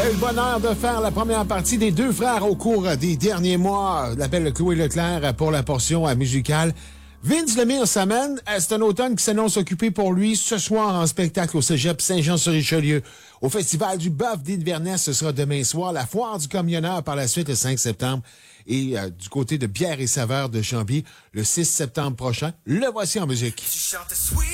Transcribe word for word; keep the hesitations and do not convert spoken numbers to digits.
eu le bonheur de faire la première partie des deux frères au cours des derniers mois. L'appel Chloé Leclerc pour la portion musicale. Vince Lemire s'amène. C'est un automne qui s'annonce occupé pour lui ce soir en spectacle au Cégep Saint-Jean-sur-Richelieu. Au Festival du Bœuf d'Inverness, ce sera demain soir. La Foire du Camionneur par la suite le cinq septembre. Et euh, du côté de Bière et Saveurs de Chambly, le six septembre prochain. Le voici en musique.